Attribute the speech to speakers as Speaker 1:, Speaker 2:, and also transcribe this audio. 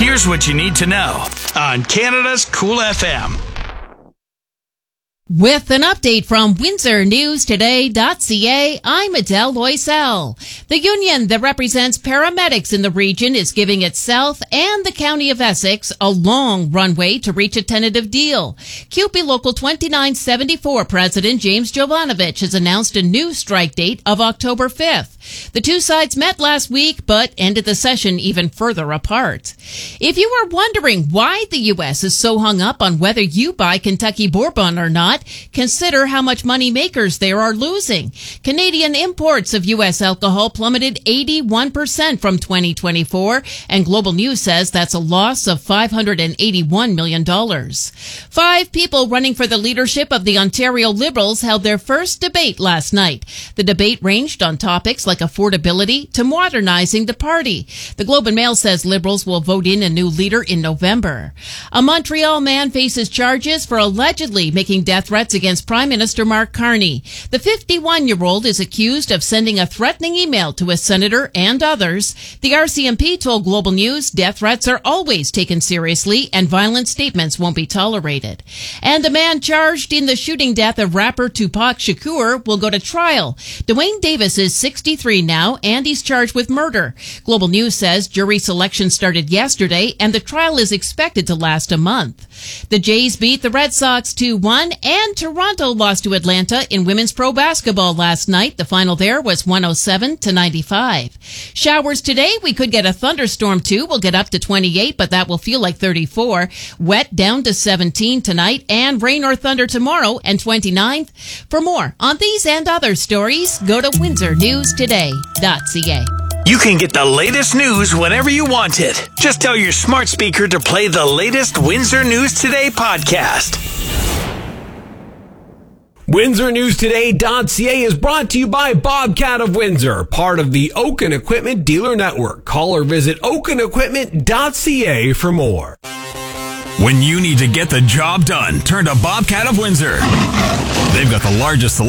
Speaker 1: Here's what you need to know on Canada's Cool FM.
Speaker 2: With an update from WindsorNewsToday.ca, I'm Adele Loisel. The union that represents paramedics in the region is giving itself and the County of Essex a long runway to reach a tentative deal. CUPE Local 2974 President James Jovanovich has announced a new strike date of October 5th. The two sides met last week, but ended the session even further apart. If you are wondering why the U.S. is so hung up on whether you buy Kentucky Bourbon or not, consider how much money makers there are losing. Canadian imports of U.S. alcohol plummeted 81% from 2024, and Global News says that's a loss of $581 million. 5 people running for the leadership of the Ontario Liberals held their first debate last night. The debate ranged on topics like affordability to modernizing the party. The Globe and Mail says Liberals will vote in a new leader in November. A Montreal man faces charges for allegedly making death threats against Prime Minister Mark Carney. The 51-year-old is accused of sending a threatening email to a senator and others. The RCMP told Global News death threats are always taken seriously and violent statements won't be tolerated. And a man charged in the shooting death of rapper Tupac Shakur will go to trial. Dwayne Davis is 63 now, and he's charged with murder. Global News says jury selection started yesterday, and the trial is expected to last a month. The Jays beat the Red Sox 2-1, and Toronto lost to Atlanta in women's pro basketball last night. The final there was 107-95. Showers today. We could get a thunderstorm too. We'll get up to 28, but that will feel like 34. Wet down to 17 tonight, and rain or thunder tomorrow and 29. For more on these and other stories, go to WindsorNewsToday.ca.
Speaker 1: You can get the latest news whenever you want it. Just tell your smart speaker to play the latest Windsor News Today podcast.
Speaker 3: WindsorNewsToday.ca is brought to you by Bobcat of Windsor, part of the Oaken Equipment Dealer Network. Call or visit OakenEquipment.ca for more.
Speaker 4: When you need to get the job done, turn to Bobcat of Windsor. They've got the largest selection